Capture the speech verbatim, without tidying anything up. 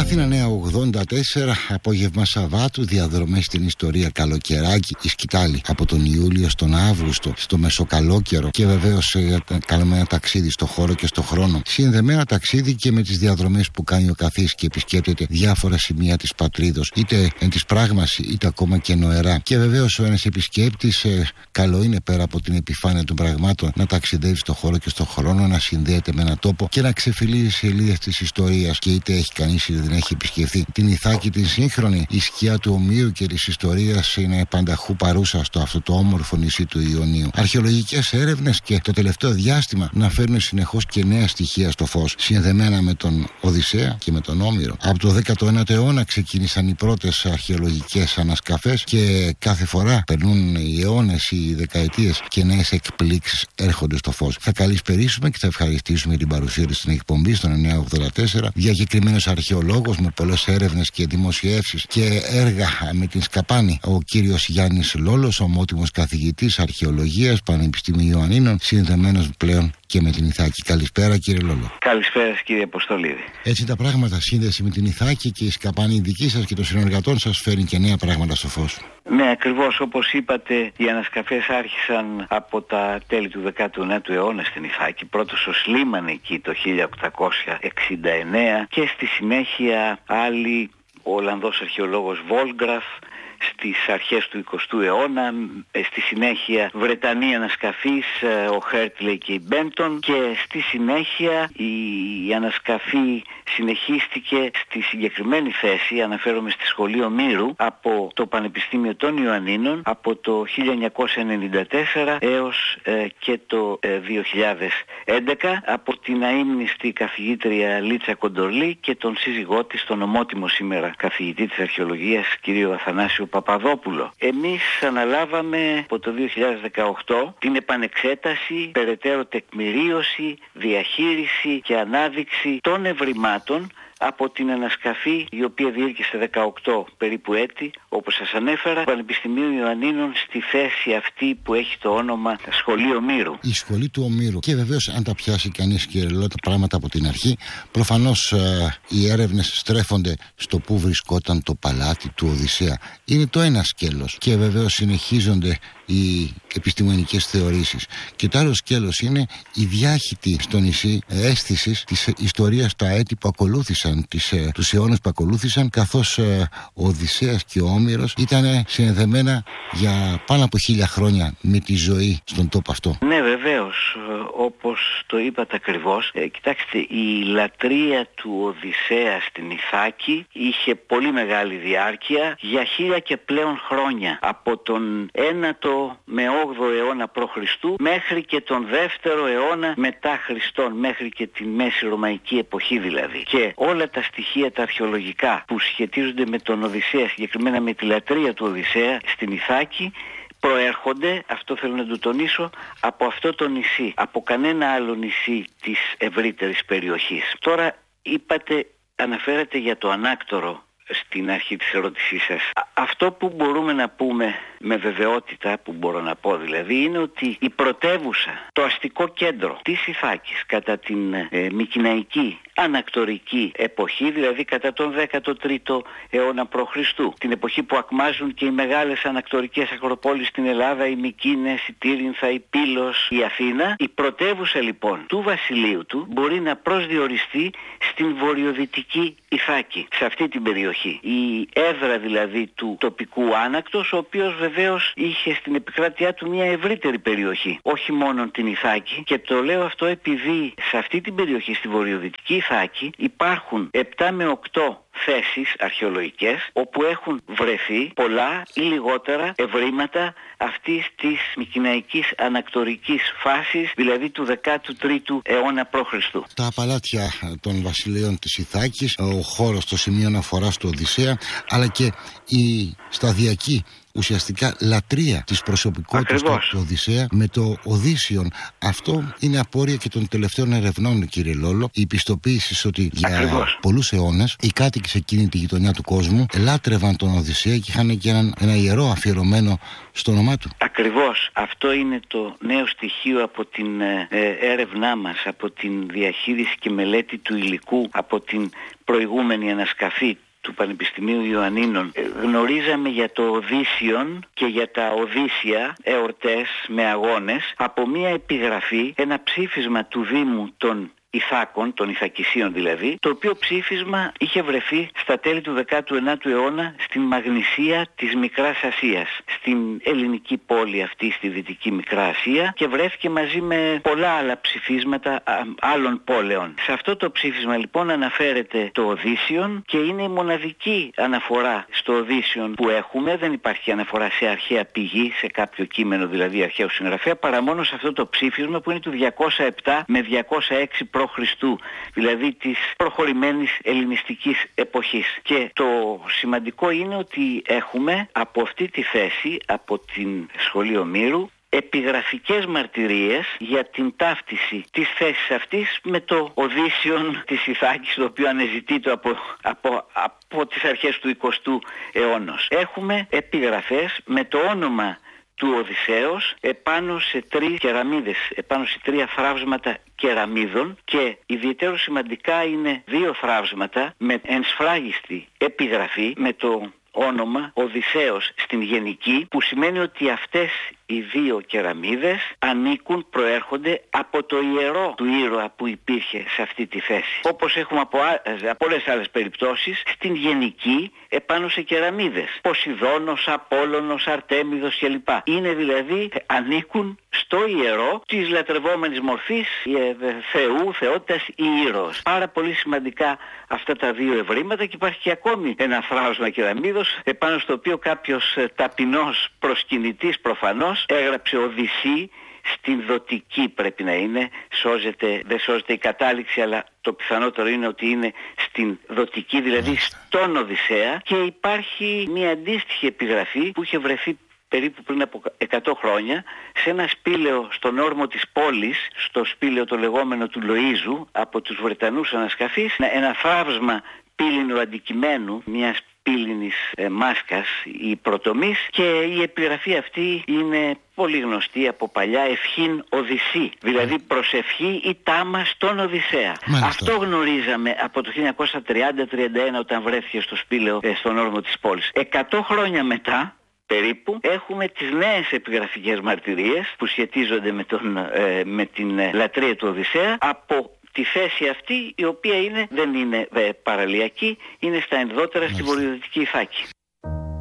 Αθήνα Νέα ογδόντα τέσσερα, απόγευμα Σαββάτου, διαδρομές στην ιστορία, καλοκαιράκι, η σκητάλη από τον Ιούλιο στον Αύγουστο, στο μεσοκαλόκαιρο και βεβαίως κάνουμε ένα ταξίδι στο χώρο και στο χρόνο. Συνδεμένα ταξίδι και με τις διαδρομές που κάνει ο καθής και επισκέπτεται διάφορα σημεία της πατρίδος, είτε εν της πράγμαση είτε ακόμα και νοερά. Και βεβαίως ο ένας επισκέπτης, ε, καλό είναι πέρα από την επιφάνεια των πραγμάτων να ταξιδεύει στο χώρο και στο χρόνο, να συνδέεται με έναν τόπο και να ξεφυλίζει σελίδες της ιστορίας. Και είτε έχει κανείς είτε δεν έχει επισκεφθεί την Ιθάκη την σύγχρονη, η σκιά του ομήρου και της ιστορίας είναι πανταχού παρούσα στο αυτό το όμορφο νησί του Ιωνίου. Αρχαιολογικές έρευνες και το τελευταίο διάστημα να φέρνουν συνεχώς και νέα στοιχεία στο φως, συνδεμένα με τον Οδυσσέα και με τον Όμηρο. Από το δέκατο ένατο αιώνα ξεκίνησαν οι πρώτες αρχαιολογικές ανασκαφές και κάθε φορά περνούν οι αιώνες, οι δεκαετίες και νέες εκπλήξεις έρχονται στο φως. Θα καλησπερίσουμε και θα ευχαριστήσουμε την παρουσία του στην εκπομπή στον εννιά ογδόντα τέσσερα, διακεκριμένος αρχαιολόγος με πολλές έρευνες και δημοσιεύσεις και έργα με την σκαπάνη, ο κύριος Γιάννης Λόλος, ομότιμος καθηγητής αρχαιολογίας Πανεπιστημίου Ιωαννίνων, συνδεμένος πλέον και με την Ιθάκη. Καλησπέρα κύριε Λόλο. Καλησπέρα κύριε Αποστολίδη. Έτσι τα πράγματα, σύνδεση με την Ιθάκη και η σκαπάνη δική σας και των συνεργατών σας φέρνει και νέα πράγματα στο φως. Ναι, ακριβώς όπως είπατε, οι ανασκαφές άρχισαν από τα τέλη του δέκατου ένατου αιώνα στην Ιθάκη. Πρώτος ο Σλίμαν εκεί το χίλια οκτακόσια εξήντα εννέα και στη συνέχεια άλλοι, ο Ολλανδός αρχαιολόγος Βόλγκραφ στις αρχές του εικοστού αιώνα, στη συνέχεια Βρετανοί ανασκαφείς, ο Χέρτλεϊ και η Μπέντον, και στη συνέχεια η ανασκαφή συνεχίστηκε στη συγκεκριμένη θέση, αναφέρομαι στη Σχολή Ομήρου, από το Πανεπιστήμιο των Ιωαννίνων από το χίλια εννιακόσια ενενήντα τέσσερα έως ε, και το ε, δύο χιλιάδες έντεκα, από την αείμνηστη καθηγήτρια Λίτσα Κοντορλή και τον σύζυγό της, τον ομότιμο σήμερα καθηγητή της αρχαιολογίας κύριο Αθανάσιο Παπαδόπουλο. Εμείς αναλάβαμε από το δύο χιλιάδες δεκαοκτώ την επανεξέταση, περαιτέρω τεκμηρίωση, διαχείριση και ανάδειξη των ευρημάτων από την ανασκαφή, η οποία διήρκησε δεκαοκτώ περίπου έτη, όπως σας ανέφερα, του Πανεπιστημίου Ιωαννίνων στη θέση αυτή που έχει το όνομα Σχολή Ομήρου. Η Σχολή του Ομήρου. Και βεβαίως, αν τα πιάσει κανείς και λέω τα πράγματα από την αρχή, προφανώς ε, οι έρευνες στρέφονται στο πού βρισκόταν το παλάτι του Οδυσσέα. Είναι το ένα σκέλος. Και βεβαίως συνεχίζονται οι επιστημονικές θεωρήσεις. Και το άλλο σκέλος είναι η διάχυτη στο νησί αίσθηση της ιστορίας, τα έτη που ακολούθησαν, τις, ε, τους αιώνες που ακολούθησαν, καθώς ε, ο Οδυσσέας και ο Όμηρος ήταν συνδεμένα για πάνω από χίλια χρόνια με τη ζωή στον τόπο αυτό. Ναι, βεβαίως, όπως το είπατε ακριβώς. Ε, κοιτάξτε, η λατρεία του Οδυσσέα στην Ιθάκη είχε πολύ μεγάλη διάρκεια για χίλια και πλέον χρόνια, από τον ένατο με όγδοο αιώνα π.Χ. μέχρι και τον δεύτερο αιώνα μετά Χριστόν, μέχρι και τη Μέση Ρωμαϊκή εποχή δηλαδή. Και όλα τα στοιχεία τα αρχαιολογικά που σχετίζονται με τον Οδυσσέα, συγκεκριμένα με τη λατρεία του Οδυσσέα στην Ιθάκη, προέρχονται, αυτό θέλω να το τονίσω, από αυτό το νησί, από κανένα άλλο νησί της ευρύτερης περιοχής. Τώρα είπατε, αναφέρατε για το ανάκτορο στην αρχή της ερώτησής σας. Αυτό που μπορούμε να πούμε με βεβαιότητα, που μπορώ να πω δηλαδή, είναι ότι η πρωτεύουσα, το αστικό κέντρο της Ιθάκης κατά την ε, Μικηναϊκή ανακτορική εποχή, δηλαδή κατά τον δέκατο τρίτο αιώνα π.Χ., την εποχή που ακμάζουν και οι μεγάλες ανακτορικές ακροπόλεις στην Ελλάδα, οι Μικήνες, η Τύρινθα, η Πύλος, η Αθήνα, η πρωτεύουσα λοιπόν του βασιλείου του μπορεί να προσδιοριστεί στην βορειοδυτική Ιθάκη, σε αυτή την περιοχή. Η έδρα δηλαδή του τοπικού άνακτος, ο οποίος βεβαίως είχε στην επικράτειά του μια ευρύτερη περιοχή, όχι μόνο την Ιθάκη. Και το λέω αυτό επειδή σε αυτή την περιοχή, στη βορειοδυτική Ιθάκη, υπάρχουν επτά με οκτώ θέσεις αρχαιολογικές όπου έχουν βρεθεί πολλά ή λιγότερα ευρήματα αυτής της μικηναϊκής ανακτορικής φάσης, δηλαδή του δέκατου τρίτου αιώνα π.Χ. Τα παλάτια των βασιλείων της Ιθάκης, ο χώρος, το σημείο αναφοράς του Οδυσσέα, αλλά και η σταδιακή ουσιαστικά λατρεία της προσωπικότητας του, του Οδυσσέα με το Οδύσσιον. Αυτό είναι απόρρια και των τελευταίων ερευνών, κύριε Λόλο, η πιστοποίηση ότι για Ακριβώς. πολλούς αιώνες οι κάτοικοι σε εκείνη τη γειτονιά του κόσμου λάτρευαν τον Οδυσσέα και είχαν και ένα, ένα ιερό αφιερωμένο στο όνομά του. Ακριβώς. Αυτό είναι το νέο στοιχείο από την ε, έρευνά μας, από την διαχείριση και μελέτη του υλικού, από την προηγούμενη ανασκαφή του Πανεπιστημίου Ιωαννίνων γνωρίζαμε για το Οδύσσιον και για τα Οδύσσια, εορτές με αγώνες, από μία επιγραφή, ένα ψήφισμα του Δήμου των Ιθάκων, των Ιθακισίων δηλαδή, το οποίο ψήφισμα είχε βρεθεί στα τέλη του δέκατου ενάτου αιώνα στην Μαγνησία της Μικράς Ασίας, στην ελληνική πόλη αυτή στη Δυτική Μικρά Ασία, και βρέθηκε μαζί με πολλά άλλα ψηφίσματα α, άλλων πόλεων. Σε αυτό το ψήφισμα λοιπόν αναφέρεται το Οδύσσιον και είναι η μοναδική αναφορά στο Οδύσσιον που έχουμε. Δεν υπάρχει αναφορά σε αρχαία πηγή, σε κάποιο κείμενο δηλαδή αρχαίου συγγραφέα, παρά μόνο σε αυτό το ψήφισμα που είναι του διακόσια επτά με διακόσια έξι προ Χριστού, δηλαδή της προχωρημένης ελληνιστικής εποχής. Και το σημαντικό είναι ότι έχουμε από αυτή τη θέση, από την Σχολή Ομήρου, επιγραφικές μαρτυρίες για την ταύτιση της θέσης αυτής με το Οδύσσιον της Ιθάκης, το οποίο αναζητείται από, από, από τις αρχές του εικοστού αιώνα. Έχουμε επιγραφές με το όνομα του Οδυσσέως επάνω σε τρεις κεραμίδες, επάνω σε τρία θράψματα κεραμίδων, και ιδιαίτερο σημαντικά είναι δύο θράψματα με ενσφράγιστη επιγραφή με το όνομα Οδυσσέως στην γενική, που σημαίνει ότι αυτές οι δύο κεραμίδες ανήκουν, προέρχονται από το ιερό του ήρωα που υπήρχε σε αυτή τη θέση. Όπως έχουμε από, από πολλές άλλες περιπτώσεις, στην γενική επάνω σε κεραμίδες. Ποσειδώνος, Απόλλωνος, Αρτέμιδος κλπ. Είναι δηλαδή, ανήκουν στο ιερό της λατρευόμενης μορφής Θεού, θεότητας ή ήρωος. Πάρα πολύ σημαντικά αυτά τα δύο ευρήματα, και υπάρχει και ακόμη ένα θράψμα κεραμίδος επάνω στο οποίο κάποιος ταπεινός προσκυνητής προφανώς έγραψε Οδυσσή, στην δοτική πρέπει να είναι, σώζεται, δεν σώζεται η κατάληξη, αλλά το πιθανότερο είναι ότι είναι στην δοτική, δηλαδή στον Οδυσσέα, και υπάρχει μια αντίστοιχη επιγραφή που είχε βρεθεί περίπου πριν από εκατό χρόνια σε ένα σπήλαιο στον όρμο της πόλης, στο σπήλαιο το λεγόμενο του Λοΐζου, από τους Βρετανούς ανασκαφείς, ένα θράψμα πύληνου αντικειμένου, μιας πύληνης ε, μάσκας ή πρωτομής, και η επιγραφή αυτή είναι πολύ γνωστή από παλιά, ευχήν Οδυσσή, δηλαδή προσευχή ή τάμα στον Οδυσσέα. Μάλιστα. Αυτό γνωρίζαμε από το χίλια εννιακόσια τριάντα τριάντα ένα όταν βρέθηκε στο σπήλαιο ε, στον όρμο της πόλης. Εκατό χρόνια μετά περίπου έχουμε τις νέες επιγραφικές μαρτυρίες που σχετίζονται με, τον, ε, με την ε, λατρεία του Οδυσσέα από τη θέση αυτή, η οποία είναι, δεν είναι ε, παραλιακή, είναι στα ενδότερα στη βορειοδυτική Ιθάκη.